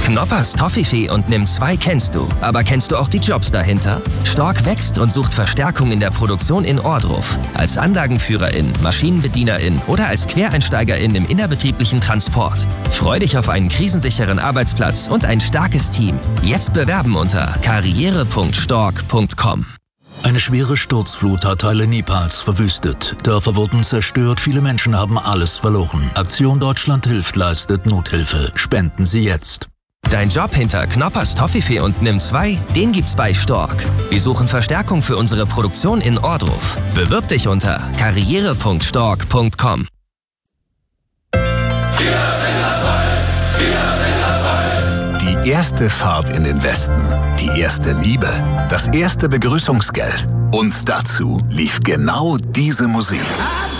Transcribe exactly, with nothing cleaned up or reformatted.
Knoppers, Toffifee und Nimm zwei kennst du. Aber kennst du auch die Jobs dahinter? Stork wächst und sucht Verstärkung in der Produktion in Ohrdruf. Als Anlagenführerin, Maschinenbedienerin oder als Quereinsteigerin im innerbetrieblichen Transport. Freu dich auf einen krisensicheren Arbeitsplatz und ein starkes Team. Jetzt bewerben unter karriere punkt stork punkt com. Eine schwere Sturzflut hat Teile Nepals verwüstet. Dörfer wurden zerstört, viele Menschen haben alles verloren. Aktion Deutschland hilft leistet Nothilfe. Spenden Sie jetzt. Dein Job hinter Knoppers, Toffifee und Nimm zwei, den gibt's bei Stork. Wir suchen Verstärkung für unsere Produktion in Ohrdruf. Bewirb dich unter karriere punkt stork punkt com. Die erste Fahrt in den Westen, die erste Liebe, das erste Begrüßungsgeld. Und dazu lief genau diese Musik.